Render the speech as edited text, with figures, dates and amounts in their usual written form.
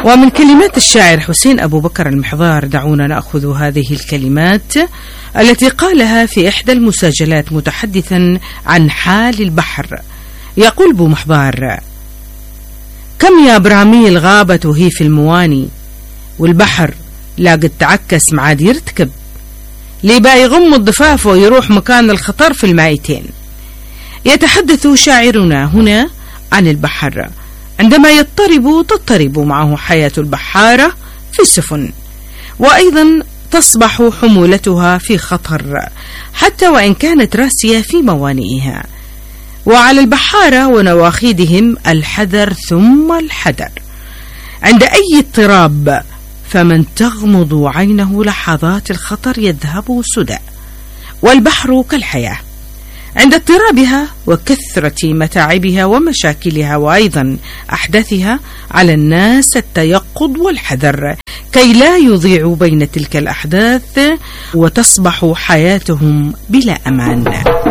ومن كلمات الشاعر حسين أبو بكر المحضار دعونا نأخذ هذه الكلمات التي قالها في إحدى المساجلات متحدثا عن حال البحر. يقول أبو محضار: كم يا براميل غابت وهي في المواني، والبحر لا قد تعكس معاد يرتكب، لي بقى يغم الضفاف ويروح مكان الخطر في المائتين. يتحدث شاعرنا هنا عن البحر عندما تضطرب معه حياة البحارة في السفن، وأيضا تصبح حمولتها في خطر حتى وإن كانت راسية في موانئها. وعلى البحارة ونواخيدهم الحذر ثم الحذر عند أي اضطراب، فمن تغمض عينه لحظات الخطر يذهب سدى. والبحر كالحياة، عند اضطرابها وكثرة متاعبها ومشاكلها وأيضا أحداثها على الناس التيقظ والحذر كي لا يضيعوا بين تلك الأحداث وتصبح حياتهم بلا أمان.